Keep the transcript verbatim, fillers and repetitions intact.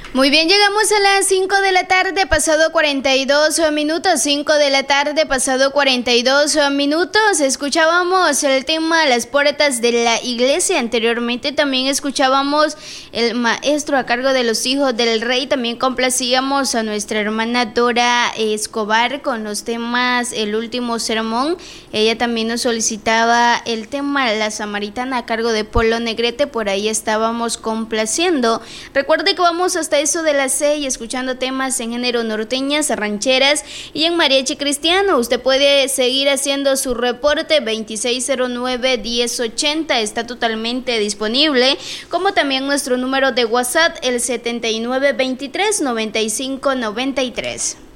Muy bien, llegamos a las cinco de la tarde, pasado cuarenta y dos minutos, cinco de la tarde, pasado cuarenta y dos minutos, escuchábamos el tema Las Puertas de la Iglesia, anteriormente también escuchábamos El Maestro a cargo de los Hijos del Rey, también complacíamos a nuestra hermana Dora Escobar con los temas El Último Sermón, ella también nos solicitaba el tema La Samaritana a cargo de Polo Negrete, por ahí estábamos complaciendo. Recuerde que vamos hasta eso de las seis escuchando temas en género norteñas, rancheras y en mariachi cristiano. Usted puede seguir haciendo su reporte veintiséis cero nueve, diez ochenta, está totalmente disponible, como también nuestro número de WhatsApp el setenta y nueve veintitrés, noventa y cinco noventa y tres.